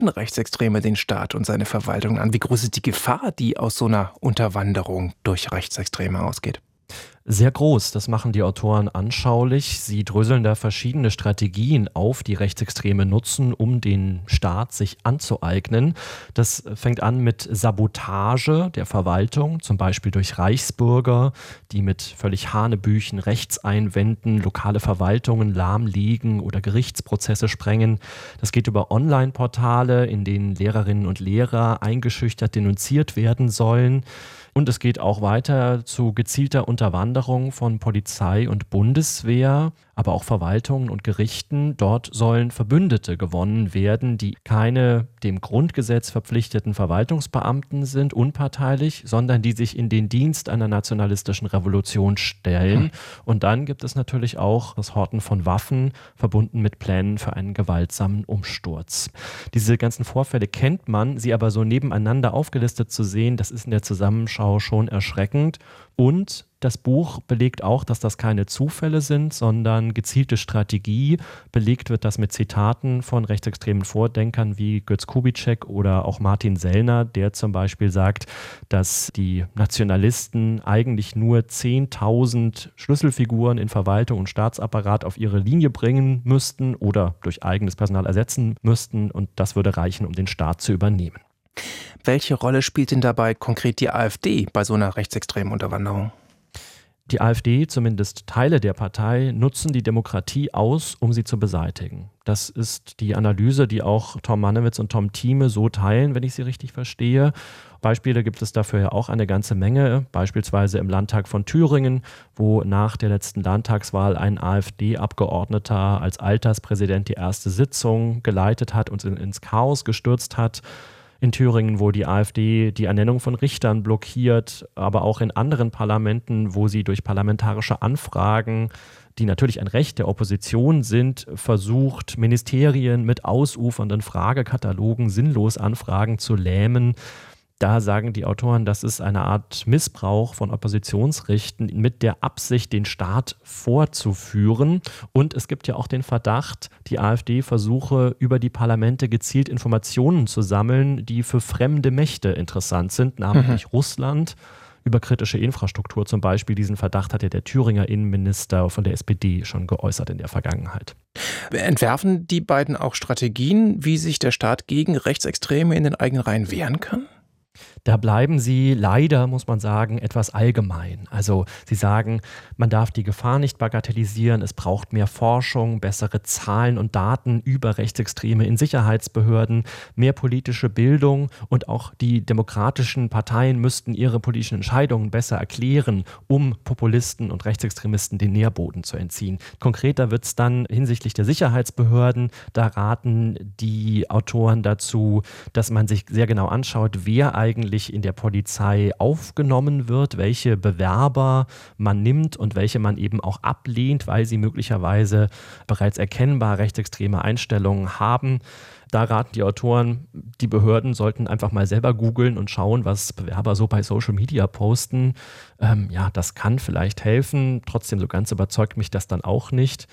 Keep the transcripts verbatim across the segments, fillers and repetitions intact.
greifen Rechtsextreme den Staat und seine Verwaltung an? Wie groß ist die Gefahr, die aus so einer Unterwanderung durch Rechtsextreme ausgeht? Sehr groß, das machen die Autoren anschaulich. Sie dröseln da verschiedene Strategien auf, die Rechtsextreme nutzen, um den Staat sich anzueignen. Das fängt an mit Sabotage der Verwaltung, zum Beispiel durch Reichsbürger, die mit völlig hanebüchen Rechtseinwänden lokale Verwaltungen lahmlegen oder Gerichtsprozesse sprengen. Das geht über Online-Portale, in denen Lehrerinnen und Lehrer eingeschüchtert denunziert werden sollen. Und es geht auch weiter zu gezielter Unterwanderung von Polizei und Bundeswehr, aber auch Verwaltungen und Gerichten. Dort sollen Verbündete gewonnen werden, die keine dem Grundgesetz verpflichteten Verwaltungsbeamten sind, unparteilich, sondern die sich in den Dienst einer nationalistischen Revolution stellen. Hm. Und dann gibt es natürlich auch das Horten von Waffen, verbunden mit Plänen für einen gewaltsamen Umsturz. Diese ganzen Vorfälle kennt man, sie aber so nebeneinander aufgelistet zu sehen, das ist in der Zusammenschau schon erschreckend. Und das Buch belegt auch, dass das keine Zufälle sind, sondern gezielte Strategie. Belegt wird das mit Zitaten von rechtsextremen Vordenkern wie Götz Kubitschek oder auch Martin Sellner, der zum Beispiel sagt, dass die Nationalisten eigentlich nur zehntausend Schlüsselfiguren in Verwaltung und Staatsapparat auf ihre Linie bringen müssten oder durch eigenes Personal ersetzen müssten, und das würde reichen, um den Staat zu übernehmen. Welche Rolle spielt denn dabei konkret die AfD bei so einer rechtsextremen Unterwanderung? Die AfD, zumindest Teile der Partei, nutzen die Demokratie aus, um sie zu beseitigen. Das ist die Analyse, die auch Tom Mannewitz und Tom Thieme so teilen, wenn ich sie richtig verstehe. Beispiele gibt es dafür ja auch eine ganze Menge, beispielsweise im Landtag von Thüringen, wo nach der letzten Landtagswahl ein AfD-Abgeordneter als Alterspräsident die erste Sitzung geleitet hat und ins Chaos gestürzt hat. In Thüringen, wo die AfD die Ernennung von Richtern blockiert, aber auch in anderen Parlamenten, wo sie durch parlamentarische Anfragen, die natürlich ein Recht der Opposition sind, versucht, Ministerien mit ausufernden Fragekatalogen sinnlos Anfragen zu lähmen. Da sagen die Autoren, das ist eine Art Missbrauch von Oppositionsrechten mit der Absicht, den Staat vorzuführen. Und es gibt ja auch den Verdacht, die AfD versuche über die Parlamente gezielt Informationen zu sammeln, die für fremde Mächte interessant sind, namentlich mhm. Russland. Über kritische Infrastruktur zum Beispiel. Diesen Verdacht hat ja der Thüringer Innenminister von der S P D schon geäußert in der Vergangenheit. Entwerfen die beiden auch Strategien, wie sich der Staat gegen Rechtsextreme in den eigenen Reihen wehren kann? Da bleiben sie leider, muss man sagen, etwas allgemein. Also sie sagen, man darf die Gefahr nicht bagatellisieren, es braucht mehr Forschung, bessere Zahlen und Daten über Rechtsextreme in Sicherheitsbehörden, mehr politische Bildung, und auch die demokratischen Parteien müssten ihre politischen Entscheidungen besser erklären, um Populisten und Rechtsextremisten den Nährboden zu entziehen. Konkreter wird es dann hinsichtlich der Sicherheitsbehörden. Da raten die Autoren dazu, dass man sich sehr genau anschaut, wer eigentlich in der Polizei aufgenommen wird, welche Bewerber man nimmt und welche man eben auch ablehnt, weil sie möglicherweise bereits erkennbar rechtsextreme Einstellungen haben. Da raten die Autoren, die Behörden sollten einfach mal selber googeln und schauen, was Bewerber so bei Social Media posten. Ähm, ja, das kann vielleicht helfen. Trotzdem, so ganz überzeugt mich das dann auch nicht.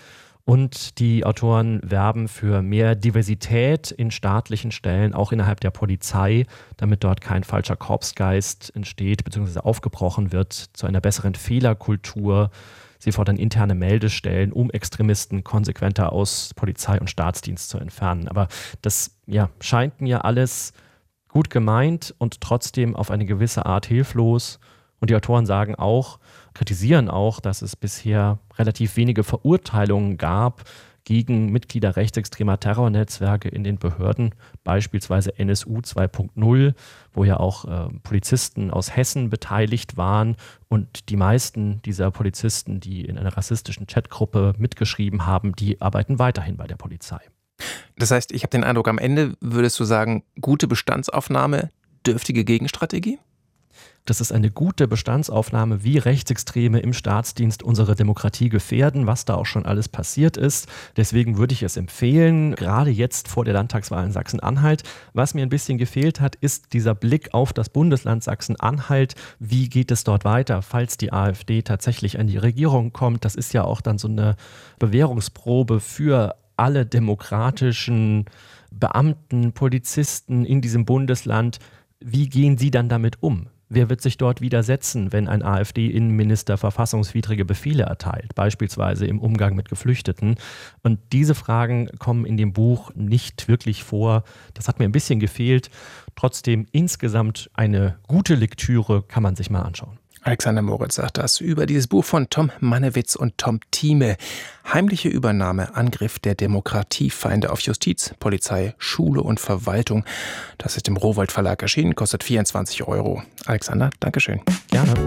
Und die Autoren werben für mehr Diversität in staatlichen Stellen, auch innerhalb der Polizei, damit dort kein falscher Korpsgeist entsteht bzw. aufgebrochen wird, zu einer besseren Fehlerkultur. Sie fordern interne Meldestellen, um Extremisten konsequenter aus Polizei und Staatsdienst zu entfernen. Aber das ja, scheint mir alles gut gemeint und trotzdem auf eine gewisse Art hilflos. Und die Autoren sagen auch, kritisieren auch, dass es bisher relativ wenige Verurteilungen gab gegen Mitglieder rechtsextremer Terrornetzwerke in den Behörden, beispielsweise N S U zwei Punkt null, wo ja auch äh, Polizisten aus Hessen beteiligt waren. Und die meisten dieser Polizisten, die in einer rassistischen Chatgruppe mitgeschrieben haben, die arbeiten weiterhin bei der Polizei. Das heißt, ich habe den Eindruck, am Ende würdest du sagen, gute Bestandsaufnahme, dürftige Gegenstrategie? Das ist eine gute Bestandsaufnahme, wie Rechtsextreme im Staatsdienst unsere Demokratie gefährden, was da auch schon alles passiert ist. Deswegen würde ich es empfehlen, gerade jetzt vor der Landtagswahl in Sachsen-Anhalt. Was mir ein bisschen gefehlt hat, ist dieser Blick auf das Bundesland Sachsen-Anhalt. Wie geht es dort weiter, falls die AfD tatsächlich an die Regierung kommt? Das ist ja auch dann so eine Bewährungsprobe für alle demokratischen Beamten, Polizisten in diesem Bundesland, wie gehen sie dann damit um? Wer wird sich dort widersetzen, wenn ein AfD-Innenminister verfassungswidrige Befehle erteilt, beispielsweise im Umgang mit Geflüchteten? Und diese Fragen kommen in dem Buch nicht wirklich vor. Das hat mir ein bisschen gefehlt. Trotzdem insgesamt eine gute Lektüre, kann man sich mal anschauen. Alexander Moritz sagt das über dieses Buch von Tom Mannewitz und Tom Thieme. Heimliche Übernahme, Angriff der Demokratiefeinde auf Justiz, Polizei, Schule und Verwaltung. Das ist im Rowohlt Verlag erschienen, kostet vierundzwanzig Euro. Alexander, Dankeschön. Gerne.